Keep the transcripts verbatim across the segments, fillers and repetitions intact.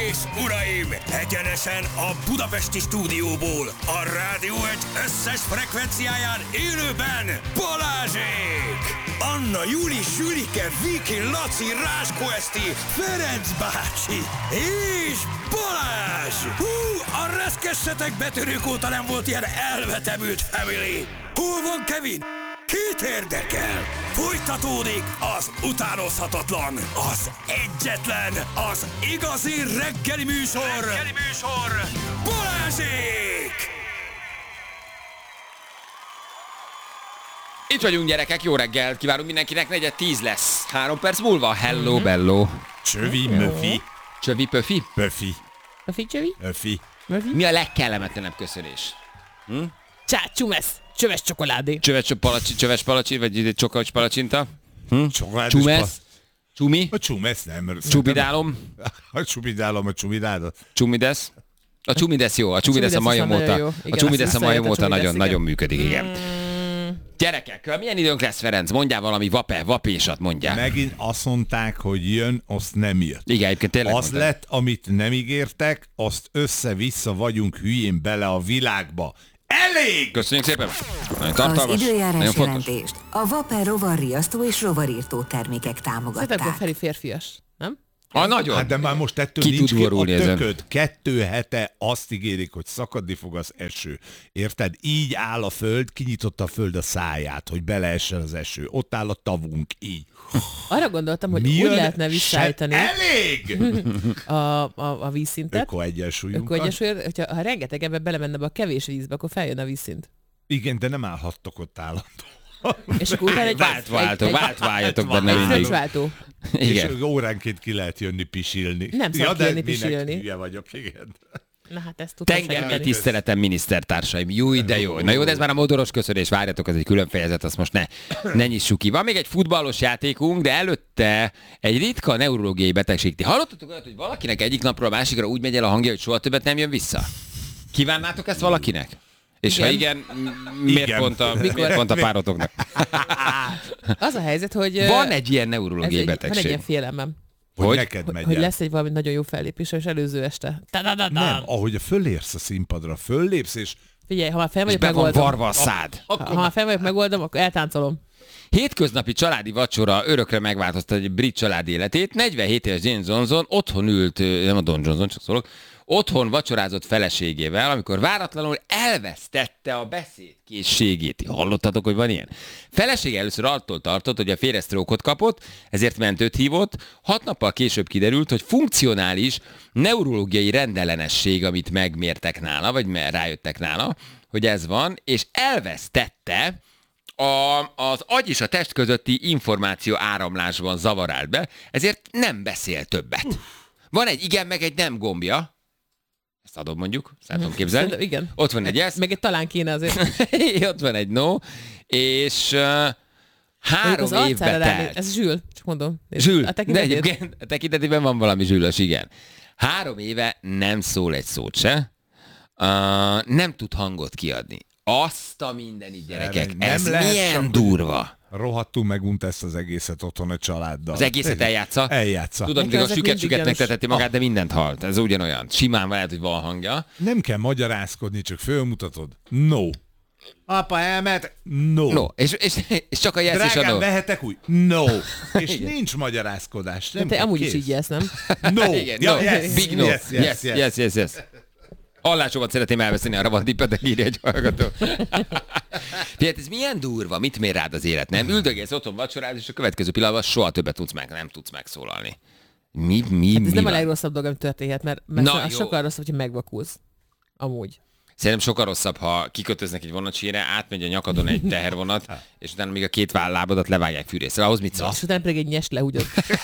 és uraim, egyenesen a budapesti stúdióból, a Rádió egy összes frekvenciáján élőben Balázsék! Anna, Juli, Sülike, Viki, Laci, Ráskó Eszti, Ferenc bácsi és Balázs! Hú, a reszkessetek betörők óta nem volt ilyen elvetemült family! Hol van Kevin? Kit érdekel? Folytatódik az utánozhatatlan, az egyetlen, az igazi reggeli műsor, reggeli műsor, Balázsék! Itt vagyunk, gyerekek, jó reggelt kívánunk mindenkinek, negyed tíz lesz. Három perc múlva, hello, mm-hmm. bello. Csövi, möfi. Csövi, pöfi? Pöfi. Pöfi, csövi? Öfi. Mi a legkellemetlenebb köszönés? Hm? Csá, csumesz, csöves csokoládé. Csöves palacsi, csöves palacsi, vagy csokacs palacsinta? Hm? Csokoládés Csumesz? Csumi? A csumesz nem. Csubidálom? A csubidálom, a csubidádat. Csumidesz? A csumidesz jó, a csumidesz a majom óta. A csumidesz a majom óta nagyon, nagyon működik, igen. Gyerekek, milyen időnk lesz, Ferenc? Mondjál valami vape, vapésat, mondjál. Megint azt mondták, hogy jön, azt nem jött. Igen, egyébként tényleg Az mondtam. lett, amit nem ígértek, azt össze-vissza vagyunk hülyén bele a világba. Elég! Köszönjük szépen! Nagyon tartalmas, Az időjárás nagyon fontos. jelentést a Vaper rovarriasztó és rovarírtó termékek Szerintem támogatták. Feri férfias, nem? Ah, nagyon. Hát de már most ettől Ki nincs tud ki a borulni ezen? tököd. Kettő hete azt ígérik, hogy szakadni fog az eső. Érted? Így áll a föld, kinyitotta a föld a száját, hogy beleessen az eső. Ott áll a tavunk, így. Arra gondoltam, hogy Mi úgy jön? lehetne visszaállítani Se- Elég! a, a, a vízszintet. Öko-egyensúlyunkat. Öko-egyensúlyt, hogyha ha rengeteg ebbe belemenne be a kevés vízbe, akkor feljön a vízszint. Igen, de nem állhattok ott állandó. És akkor utána egy... Vált, váltok, vált, váljatok benne Egy mindig. fröccsváltó. Igen. És óránként ki lehet jönni pisilni. Nem szabad de kijönni minek pisilni. hülye vagyok, igen. Na hát ezt tudtam Tengermely segíteni. tiszteletem, minisztertársaim. Júj, de jó. Na jó, de ez már a modoros köszönés, várjatok, ez egy külön fejezet, azt most ne, ne nyissuk ki. Van még egy futballos játékunk, de előtte egy ritka neurológiai betegség. Ti hallottatok olyat, hogy valakinek egyik napról a másikra úgy megy el a hangja, hogy soha többet nem jön vissza? Kívánnátok ezt valakinek? És Igen. ha igen, m- miért, Igen. Pont a, miért pont a párotoknak? Az a helyzet, hogy... Van egy ilyen ez neurológiai egy, van egy betegség. ilyen félelmem, Hogy, Hogy? neked hogy, megy hogy el. lesz egy valami nagyon jó fellépés, és előző este. Ta-da-da-da. Nem, ahogy a fölérsz a színpadra, föllépsz, és Figyelj, ha már fel És vagyok, be van megoldom. varva a szád. Ha, ha már fel vagyok, megoldom, akkor eltáncolom. Hétköznapi családi vacsora örökre megváltoztatta egy brit család életét. negyvenhét éves James Johnson otthon ült, nem a Don Johnson, csak szólok, otthon vacsorázott feleségével, amikor váratlanul elvesztette a beszédkészségét. Hallottatok, hogy van ilyen? Felesége először attól tartott, hogy a férje sztrókot kapott, ezért mentőt hívott. Hat nappal később kiderült, hogy funkcionális neurológiai rendellenesség, amit megmértek nála, vagy rájöttek nála, hogy ez van, és elvesztette A, az agy és a test közötti információ áramlásban zavarált be, ezért nem beszél többet. Van egy igen, meg egy nem gombja. Ezt adom mondjuk, szeretem képzelni. Szerintem igen. Ott van egy yes, Meg egy talán kéne azért. ott van egy no, és uh, három Az évbe arcára ránéz- telt. Ez Zsül, csak mondom. Zsül, A de tekintetét. egyébként a tekintetében van valami zsűlös, igen. Három éve nem szól egy szót se, uh, nem tud hangot kiadni. Azt a mindenit, gyerekek, Nem ez lehet milyen csak- durva. rohadtul megunta ezt az egészet otthon a családdal. Az egészet eljátsza. Eljátsza. Tudod, Nekem mindig a ezek süket mindig süket gyanús. megteteti magát, de mindent halt. Ez ugyanolyan. Simán lehet, hogy van hangja. Nem kell magyarázkodni, csak fölmutatod. No. Apa elment? No. No, és, és, és csak a yes és a Drágám, no. vehetek úgy? No. És nincs magyarázkodás. Nem Te kell, amúgy kész. is így jelsz, nem? No. Igen, Ja, no. yes, Big no. yes, yes, yes, yes. yes, yes, yes. Hallásomat szeretném elveszteni, arra van tippedek, írja egy hallgató. Figyelj, ez milyen durva, mit mér rád az élet, nem? Üldögélsz otthon vacsoráz, és a következő pillanatban soha többet tudsz meg, nem tudsz megszólalni. Mi, mi, Hát ez mi nem a van? legrosszabb dolog, ami történhet, mert, mert Na, Na, az jó. sokkal rosszabb, hogyha megvakulsz. Amúgy. Szerintem sokkal rosszabb, ha kikötöznek egy vonatsírre, átmegy a nyakadon egy tehervonat, és utána még a két vállábadat levágják fűrészre. Ahhoz mit szólsz? És utána pedig egy nyes lehúgyod.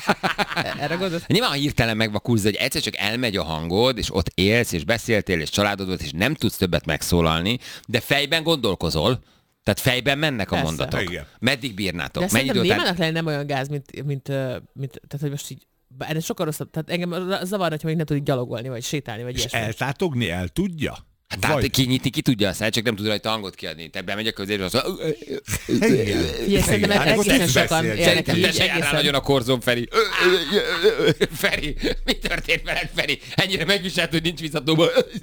Erre gondolsz? Nyilván, ha hirtelen megvakulsz, hogy egyszer csak elmegy a hangod, és ott élsz, és beszéltél, és családod volt, és nem tudsz többet megszólalni, de fejben gondolkozol, tehát fejben mennek a Persze. mondatok. Igen. Meddig bírnátok? De Mennyi szerintem idő után... némának lenni nem olyan gáz, mint, mint, mint, mint tehát hogy most így, ez sokkal rosszabb. Tehát engem zavar, hogyha még nem tud így gyalogolni, vagy sétálni, vagy És ilyesmi. eltátogni el tudja? Hát tehát Vagy- kinyitni, ki tudja a száját, csak nem tud rajta hangot kiadni. Te bemegy a közérbe, az Igen. Ugye, szerintem Hát akkor egészen tudsz sokan beszélni. élnek Szerintem így, te se járnál egészen. nagyon a korzon, Feri. Feri, mi történt veled, Feri? Ennyire megviselt, hogy nincs visszatóba.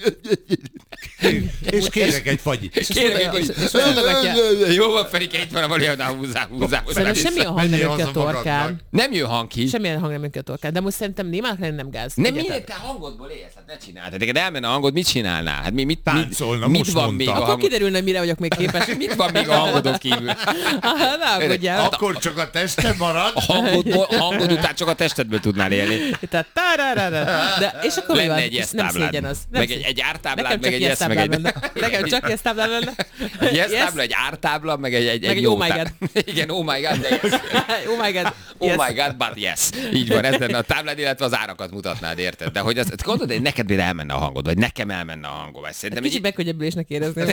És kérek egy fagyit. És kérek, És- hogy... és- és mondogatja. Jó van, Feri, itt van a valójában, húzzá, húzzá, húzzá. Szerintem semmilyen hang nem Menjél jön ki a haza torkán. magadnak. Nem jön hang ki. Semmilyen hang nem jön ki a torkán. De most szerintem némának lenni nem gáz. Nem, Egyáltalán. miért te hangodból élsz? Hát ne csinálj. Tehát neked elmenne a hangod, mit csinálnál? Hát mi, mit, Táncolna, mit, most mit van mondta. még a Akkor hangod? kiderülne, hogy mire vagyok még képes. Mit van még a hangodon kívül? Ah, ne aggódjál. Akkor csak a testem marad. A hangodból, hangod után csak a testedből tudnál élni. Tehát tararara. De, és akkor mi Lenne van? egy És nem esztáblád. szégyen az. Nem Meg egy, szégyen. egy ártáblád, Nekem meg csak egy yes yes, meg táblám egy... lenne. Nekem csak yes táblám lenne. Egy yes Yes. tábla, egy ártábla, meg egy, egy, Meg egy jó oh my tá- Igen, oh my god, de yes. Oh my god. Oh Yes. my god, but yes. Így van, ez lenne a táblád, illetve az árakat mutatnád, érted? De hogy azt gondolod, hogy neked miért elmenne a hangod, vagy nekem elmenne a hangom. Vagy szerintem Kicsit így megkönnyebbülésnek érezném.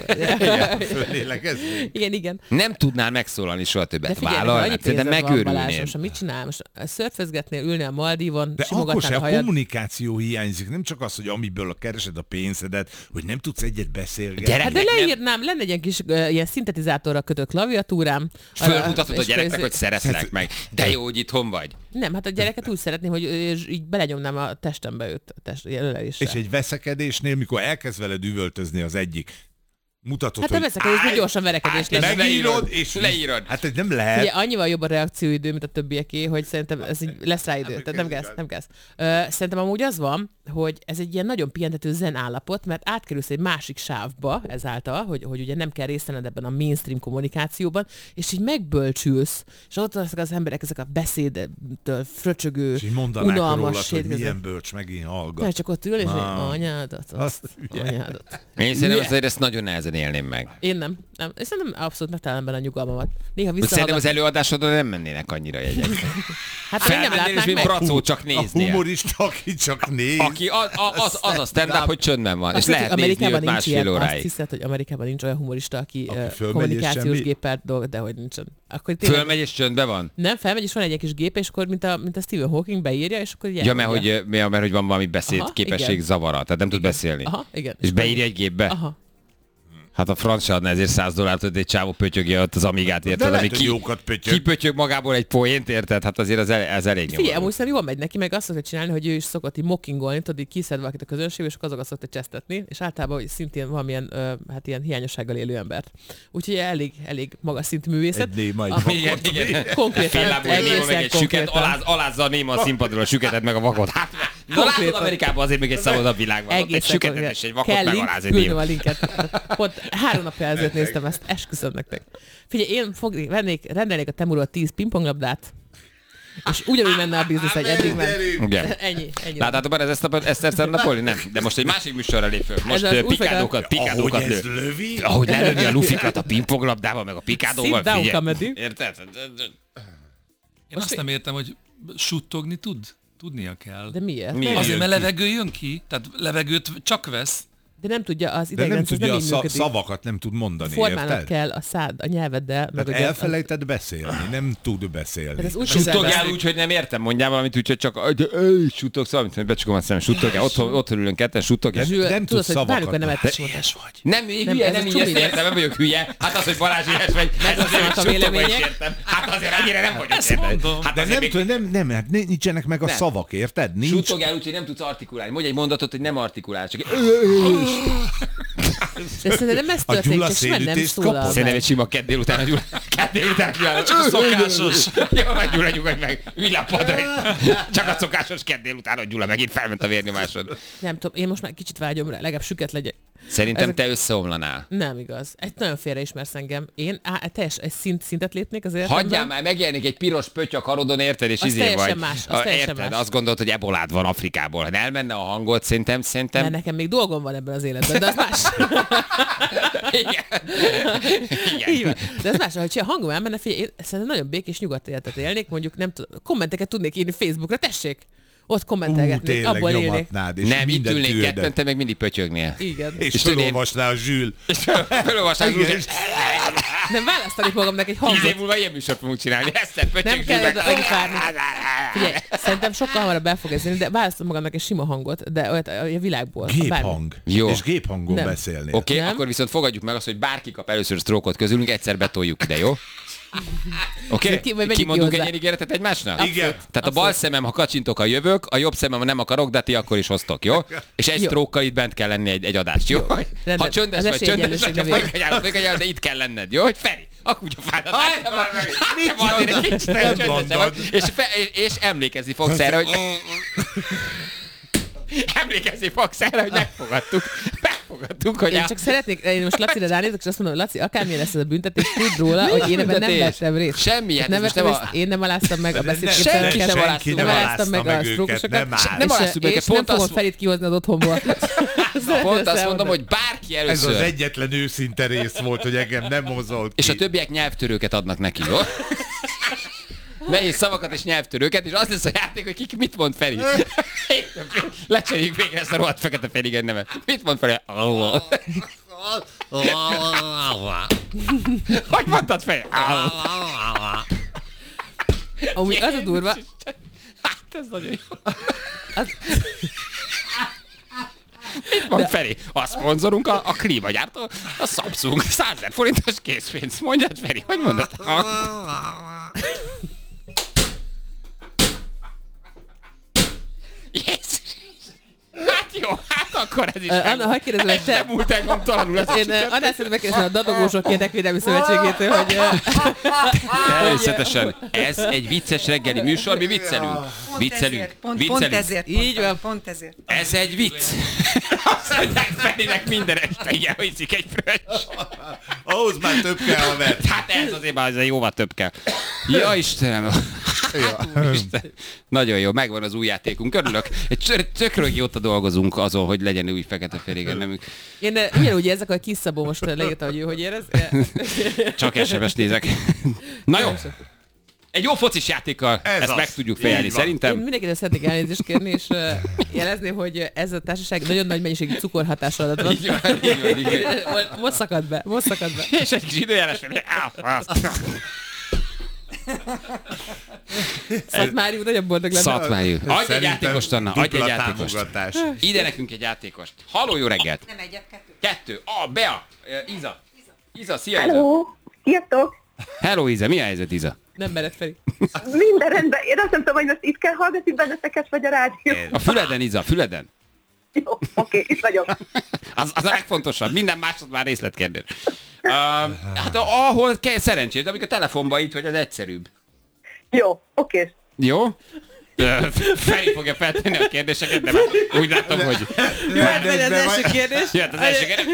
Fölélekezni. Igen, igen. nem tudnál megszólalni soha De többet. figyelj, ha Vállalj, annyi hát szerintem pénzed van, Balázs, megőrülnél. most mit csinál? Most szörfözgetnél, ülnél a Maldívon, De akkor simogatnál se a a hajad. kommunikáció hiányzik, nem csak az, hogy amiből keresed a pénzedet, hogy nem tudsz egyet beszélgetni. Gyere- Hát de Nem- leírnám, lenne egy ilyen kis uh, ilyen szintetizátorra kötött klaviatúrám. És fölmutatod a És gyereknek, közé- hogy szeretlek meg. De jó, hogy itthon vagy. Nem, hát a gyereket úgy szeretném, hogy ö, így belenyomnám a testembe őt, a test, ilyen ölelésre. És egy veszekedésnél, mikor elkezd veled üvöltözni az egyik, mutatod, Hát a hogy veszekedésből állj, gyorsan verekedés állj, lesz. megírod, és leírod. Hát ez nem lehet. Ugye annyival jobb a reakcióidő, mint a többieké, hogy szerintem ez így lesz rá idő. Tehát nem gáz, nem gáz. Ö, szerintem amúgy az van, hogy ez egy ilyen nagyon pihentető zen állapot, mert átkerülsz egy másik sávba ezáltal, hogy, hogy ugye nem kell részt venned ebben a mainstream kommunikációban, és így megbölcsülsz, és ott azok az emberek, ezek a beszédtől fröcsögő, És így mondanák rólad, unalmas hogy sétkező. milyen bölcs megint hallgat. Nem, csak ott ül, és Ah. ah. anyádat, azt, Azt hülye. anyádat. Én szerintem azért ezt nagyon nehezen élném meg. Én nem. nem. Én szerintem abszolút megtalálom benne a nyugalmamat. Néha Hogy szerintem visszahallgatom. az előadásodon nem mennének annyira jegyek. Hát még nem Felmennél, és látnák mint meg. Bracó csak A néznie. humorista, aki csak néz. Aki az, az, az a stand-up, hogy csöndben van. És Azt hiszed, lehet hogy nézni Amerikában őt nincs másfél ilyen, azt óráig. hiszed, hogy Amerikában nincs olyan humorista, aki, Aki aki fölmegy, kommunikációs és semmi? géppel dolg, de hogy nincsen. Akkor tényleg Fölmegy és csöndben van? nem felmegy, és van egy ilyen kis gép, és akkor mint a, mint a Stephen Hawking beírja, és akkor így Ja, mert elmondja. hogy, ja, mert hogy van valami beszédképesség igen. zavara, tehát nem tud beszélni. Aha, igen. És beírja egy gépbe? Aha. Hát a franc se adna ezért száz dollárt, hogy egy csávó pötyögje ott az Amigát, érted? lehet, Ami hogy ki, jókat pötyög. kipötyög magából egy poént, érted? Hát azért az, el, ez elég Figyelj, nyomorú. amúgy szerintem jól megy neki, meg azt szokta csinálni, hogy ő is szokott így mockingolni, tudod, így kiszed valakit a közönségbe, és akkor azokat szokta csesztetni, és általában hogy szintén valamilyen ö, hát ilyen hiányossággal élő embert. Úgyhogy elég, elég magas szintű művészet. Egy néma, egy Aha. vakot. Igen, igen. Konkrétan, Féllábú néma, meg egészen egy süket, konkrétan. aláz, alázza a néma a színpadról a süketet, meg a vakot. Hát, na Konkrétan. látod, Amerikában azért még egy szabadabb világ van. Ott egy Egészen süketet konkrét. és egy vakot Kell link, megaláz egy küldöm néma. a linket. Pont három napja ezelőtt néztem ezt, esküszöm nektek. Figyelj, én fog, vennék, rendelnék a Temuról tíz pingponglabdát, és ugyanúgy menne a biznisz, hogy eddig ment. Igen. Ennyi, ennyi. Láttátok már ezt, ezt, ezt egyszer napolni? Nem. De most egy másik műsorra lép föl. Most Ez az ö, új pikádókat, Ahogy pikádókat ez lő. lövi, Ahogy lelövi a lufikat a pingponglabdával, meg a pikádóval. Sit down, figyelj. comedy. Érted? Én azt nem értem, hogy suttogni tud. Tudnia kell. De miért? Miért? Azért, mert jön ki? levegő jön ki, tehát levegőt csak vesz. De nem tudja, az de nem idegenrendszer tudja, a nem így szav- működik. szavakat nem tud mondani, Formálnod érted? kell a szád, a nyelveddel, meg Tehát ugye... elfelejted beszélni, nem tud beszélni. Hát ez úgy Suttogál képzeld el- úgy, hogy nem értem, mondjál valamit, úgyhogy csak suttogsz valamit, hogy becsukom a szemem, suttogál, otthon, otthon ülünk ketten, suttogál. Nem- Zsül, nem tudod, tudsz hogy várjuk a szavakat. nemet. Hülyes vagy. Nem, hülye, Nem, nem, ez nem a így csumi ezt lesz. értem, nem vagyok hülye. Hát az, hogy Balázs ügyes vagy, ez azért, Megosztanak a hogy suttogva is vélemények. értem. Hát azért annyira nem vagyok, Ezt érted? mondom. Hát De azért nem, még tudom, nem, nem, hát nincsenek meg a Nem. szavak, érted? Nincs. suttogál úgy, hogy nem tudsz artikulálni. Mondj egy mondatot, hogy nem artikulál, csak De szerintem nem ez A történik, Gyula csak simán nem szélütést szólal kapott? szerintem meg. egy sima kedd délután a Gyula. Kedd délután Gyula. Csak a szokásos. Jó, meg Gyula, nyugodj meg. Ülj le a padra. Csak a szokásos kedd délután a Gyula megint felment a vérnyomásod. Nem tudom, én most már kicsit vágyom rá, legalább süket legyek. Szerintem Ezek- te összeomlanál. Nem igaz. Egy nagyon félreismersz engem. Én á, teljes, egy szint, szintet lépnék azért. Hagyjál már, megjelenik egy piros pötty a karodon, érted, és Az izé teljesen vagy. más, az A- teljesen érted, más. azt gondolod, hogy ebolád van Afrikából. Ha elmenne a hangod, szerintem, szerintem... Mert nekem még dolgom van ebben az életben, de az más. Igen. Így Igen. van. De ez más, hogy a hangom elmenne, figyelj, én szerintem nagyon békés, nyugodt életet élnék, mondjuk nem tudom, kommenteket tudnék írni Facebookra, tessék, ott Ú, kommentelgetnék, tényleg abból élnék. nyomatnád, és Nem, itt mindent ülnék külded. ketten, te meg mindig pötyögnél. Igen. És És tudod, én- felolvasná a Zsül. Felolvasás úgy, Igen. hogy Nem választani magamnak egy Tíz év hangot. múlva ilyen műsort fogunk csinálni. Eszter, Nem kell oda annyit várni. Figyelj, szerintem sokkal hamarabb el fog ezni, de választom magamnak egy sima hangot, de olyat a világból. Géphang. Jó. És géphangon Nem. beszélnél. Oké, okay, Nem? akkor viszont fogadjuk meg azt, hogy bárki kap először stroke-ot közülünk, egyszer betoljuk ide, jó? Oké? Ki- Okay? vagy megyünk Kimondunk ki egy hozzá. ilyen ígéretet egymásnak? Igen. Tehát a bal szemem, ha kacsintok, a jövök, a jobb szemem, ha nem akarok, de ti akkor is hoztok, jó? És egy Jó. stroke-kal itt bent kell lenni egy, egy adást, jó? Ha Rendben. csöndes Az vagy, csöndes esélyegyenlőség vagy, nevében. folytatjál, folytatjál, de itt kell lenned, jó? Hogy Feri, a kutyafádat. Mit Van egy mondod? kicsit Nem nagyon csöndesen mondod. vagy, és, fe, és, és emlékezni fogsz erre, hogy... Emlékezni fogsz erre, hogy megfogadtuk. Megfogadtuk, hogy... Én a- csak szeretnék, én most Lacira ránézek, és azt mondom, Laci, akármilyen lesz ez a büntetés, tudd róla, hogy én ebben nem büntetés? vettem részt. Semmi, hát nem ez vettem most nem részt, a- én nem aláztam meg a Nem, beszélgetéseket. senki nem senki aláztuk nem meg. alázta meg meg a őket, sztrókosokat. nem áll. Nem És, aláztuk őket, és nem pont fogom azt- Ferit kihozni az otthonból. Pont azt mondom, hogy bárki Ez először... az egyetlen őszinte rész volt, hogy engem nem hozott És ki. a többiek nyelvtörőket adnak neki, jó? Nehéz szavakat és nyelvtörőket, és az lesz a játék, hogy kik mit mond Feri. Lecseréljük végre ezt a rohadt fekete Ferigen nevet. Mit mond Feri? Hogy mondtad, Feri? Amúgy az a durva, Hát ez nagyon jó. az, Mit mond Feri? A szponzorunk a, a klímagyártó, a Samsung. százezer forintos készpénz. Mondjad, Feri, hogy mondod? Jézus! Hát jó, hát akkor ez is Ö, Anna, hadd kérdezem, hogy te- nem múlt engem talanul ez a én siker. annál szeretném megkérdezni a Dadogósok Érdekvédelmi Szövetségétől, hogy Természetesen. Ez egy vicces reggeli műsor, mi viccelünk. Viccelünk. Ezért, pont, Viccelünk. pont ezért. Így mondtam, van. Pont ezért. Ez egy vicc. Azt mondják Ferinek minden este ilyen, hogy iszik egy fröccs. Ahhoz már több kell, haver. Hát ez azért már azért jóval több kell. Ja, Istenem. Hát, Úristen. Nagyon jó, megvan az új játékunk. Örülök. Egy csör- tökről jóta dolgozunk azon, hogy legyen új fekete Ferigen nemünk. én eh, ugyanúgy érzek, hogy Kis Szabó most leírta, hogy ő hogy érez. Csak es em es nézek. Na jó. Egy jó focis játékkal Ez ezt az. meg tudjuk Így fejelni van. Én szerintem. mindenkitől szeretnék elnézést kérni, és uh, jelezni, hogy ez a társaság nagyon nagy mennyiségű cukorhatás alatt van. Így van, így van, így van. Most szakad be, most szakad be. És egy kis időjárás. Szatmáriú nagyon boldog lenne. Szatmáriú. Adj egy Szerintem játékost, Anna, adj egy dupla játékost. támogatás. Ide nekünk egy játékost. Halló, jó reggelt. Nem egyet, kettő. Kettő. A, Bea. Ö, Iza. Iza, szia Iza. Hello! Sziasztok! Hello, Iza. Mi a helyzet, Iza? Nem mered, Feri. Minden rendben. Én azt nem tudom, hogy most itt kell hallgatni benneteket, vagy a rádió. A füleden, Iza, a füleden. Jó, oké, itt vagyok. Az, az a legfontosabb. Minden másod már részletkérdés. Uh, hát ahol kell szerencsés, de amik a telefonban itt, hogy az egyszerűbb. Jó, oké. Jó? Ö, Feri fogja feltenni a kérdéseket, de már úgy látom, hogy Jöhet meg az első kérdés. jött az első kérdés.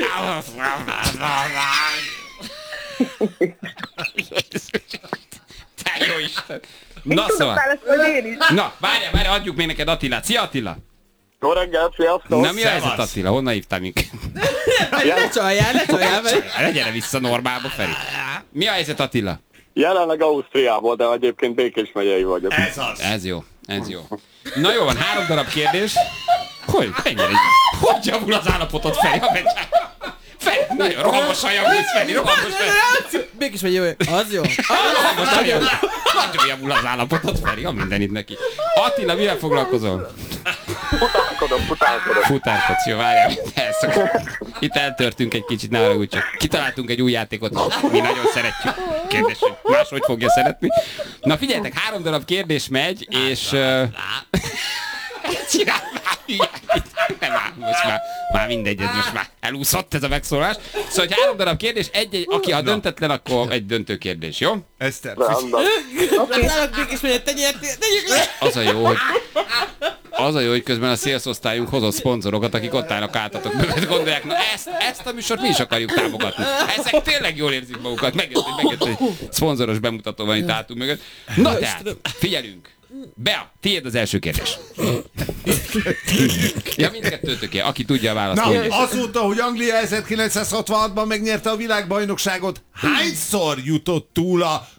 Te jó Isten! Én Na tudok szóval, válaszolni én is. na várjál, várjál, adjuk még neked Attilát. Szia Attila! Jó reggelt, sziasztok! Na mi a helyzet Attila? Honnan hívtál minket? Ne csaljál, ne csaljál meg. Gyere vissza normálba, Feri. Mi a helyzet Attila? Jelenleg Ausztriából, de egyébként Békés megyei vagyok. Ez az. Ez jó, ez jó. Na jó van, három darab kérdés. Hogy? Ennyire, hogy javul az állapotod, Feri? Ha megy- Feri, nagyon rohamosan javulsz, Feri, rohamosan. Mégis vagy jó. Az jó. Rohamosan javul. Nagyon javul az állapotod, Feri, ha mindenit neki. Attila, mivel foglalkozol? Futálkodom, futálkodom. Futárkodsz, jó, várjál. Elszok. Itt eltörtünk egy kicsit, ne haragudj csak. Kitaláltunk egy új játékot, mi nagyon szeretjük. Kérdés, hogy máshogy fogja szeretni. Na figyeljetek, három darab kérdés megy, és... Uh... Csinál már hülyet. Nem áll, most már, már mindegy, ez most már elúszott ez a megszólás. Szóval, hogy három darab kérdés, egy-egy, aki ha döntetlen, akkor egy döntő kérdés, jó? Eszter, Rendben. Nálad mégis vagy, te nyertél. Tegyük le. Az a jó, hogy az a jó, hogy közben a sales-osztályunk hozott szponzorokat, akik ott állnak átatok mögött, gondolják, na ezt, ezt a műsort mi is akarjuk támogatni. Ezek tényleg jól érzik magukat. Megjött, hogy megjött, hogy szponzoros bemutató van itt átunk mögött. Na tehát, figyelünk. Bea, tiéd az első kérdés. Ja, mindkettőtöké, aki tudja a választ. Na, mondja. azóta, hogy Anglia ezerkilencszázhatvanhatban megnyerte a világbajnokságot, hányszor jutott túl a...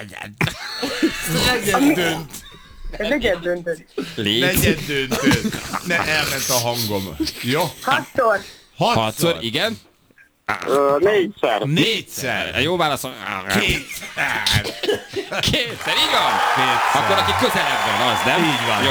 Negyed dönt. Ez negyed döntő. Légy. Negyed döntő. Ne, elment a hangom. Jó? Hatszor. Hatszor. Hatszor, igen. Ö, négyszer. Négyszer. Jó válasz. Kétszer. Kétszer, így van? Kétszer. Akkor aki közelebb van, az, nem? Így van. Jó.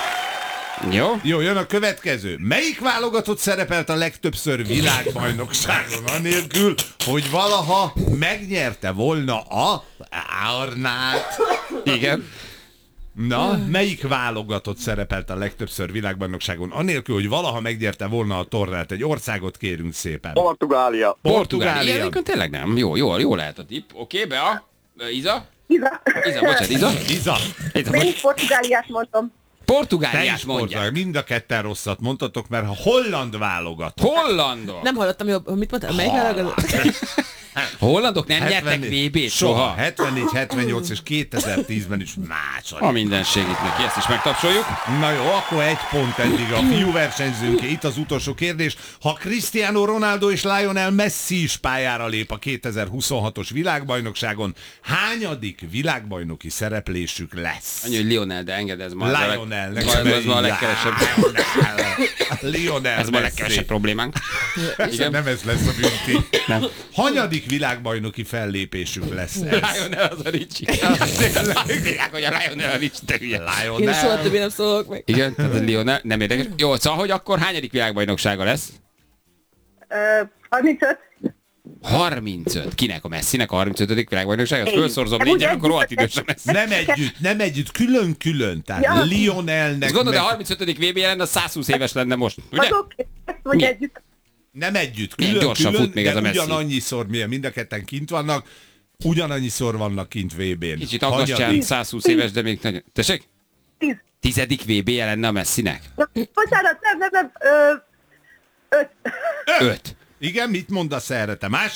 Jó? Jó, jön a következő. Melyik válogatott szerepelt a legtöbbször világbajnokságon, anélkül, hogy valaha megnyerte volna a Arnát? Igen. Na, melyik válogatott szerepelt a legtöbbször világbajnokságon, anélkül, hogy valaha megnyerte volna a tornát? Egy országot kérünk szépen. Portugália. Portugália. Igen, tényleg nem. Jó, jó, jó lehet a tipp. Oké, okay, Bea? Iza? Iza. Iza, bocsánat, Iza? Iza. Iza, Én is Portugáliát mondtam. Te Portugáliát is mondják. mondják. Mind a ketten rosszat mondtatok, mert a holland válogatott. Hollandok. Nem hallottam jobb, mit mondtál? Melyik válogatott? Hollandok nem nyertek hetvennégy vé bét Soha. soha. hetvennégy, hetvennyolc és kétezer-tízben is második. A minden segít neki, ezt is megtapsoljuk. Na jó, akkor egy pont eddig a fiú versenyzőnké. Itt az utolsó kérdés. Ha Cristiano Ronaldo és Lionel Messi is pályára lép a kétezer-huszonhatos világbajnokságon, hányadik világbajnoki szereplésük lesz? Annyi, hogy Lionel, de engedd, ez ma Lionel, ez a, ez ma a legkevesebb. Lionel Ez ma a Messi. legkevesebb problémánk. Igen. Nem ez lesz a bünti. Nem. Hanyadik világbajnoki fellépésük lesz ez? Lionel az a Ricsi. Azt mondják, hogy a Lionel a Ricsi, te hülye. Én soha többé nem szólok meg. Igen, tehát a Lionel, nem érdekes. Jó, szóval, hogy akkor hányadik világbajnoksága lesz? Ö, harmincöt. harmincöt. Kinek a Messinek a harmincötödik világbajnokság? Azt Én. felszorzom Nem, négyen, úgy akkor rohadt együtt- idősen lesz. Nem együtt, nem együtt, külön-külön. Tehát Ja. Lionelnek Azt gondolod, meg... a harmincötödik vé bé lenne, az százhúsz éves lenne most, ugye? Az oké, vagy Mi? együtt. Nem együtt, Milyen gyorsan külön-külön, fut még de ez a Messi. ugyanannyiszor, milyen mind a ketten kint vannak, ugyanannyiszor vannak kint vé bén. Kicsit aggastyán, százhúsz éves, de még nagyon... Tessék? Tíz. Tizedik vé bé lenne a Messinek? Na, bocsánat, nem, nem, nem. Ö, öt. Öt. Igen, mit mondasz erre? Te más